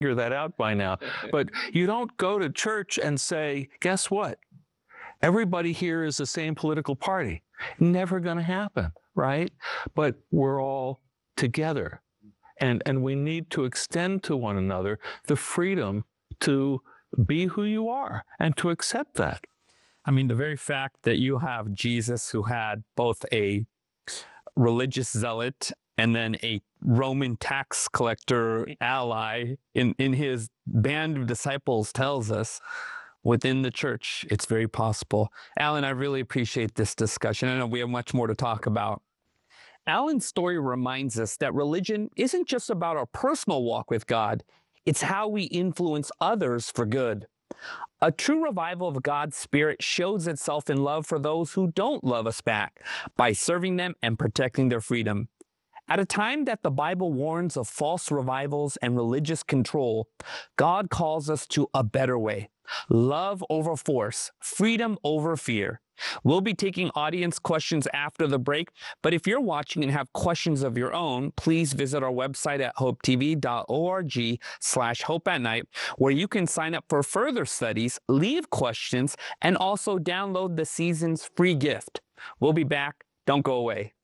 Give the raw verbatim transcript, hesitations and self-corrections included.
figure that out by now. But you don't go to church and say, guess what? Everybody here is the same political party. Never going to happen, right? But we're all together. And, and we need to extend to one another the freedom to be who you are and to accept that. I mean, the very fact that you have Jesus, who had both a religious zealot and then a Roman tax collector ally in, in his band of disciples, tells us within the church, it's very possible. Alan, I really appreciate this discussion. I know we have much more to talk about. Alan's story reminds us that religion isn't just about our personal walk with God. It's how we influence others for good. A true revival of God's Spirit shows itself in love for those who don't love us back, by serving them and protecting their freedom. At a time that the Bible warns of false revivals and religious control, God calls us to a better way. Love over force, freedom over fear. We'll be taking audience questions after the break, but if you're watching and have questions of your own, please visit our website at hopetv.org slash hope at night, where you can sign up for further studies, leave questions, and also download the season's free gift. We'll be back. Don't go away.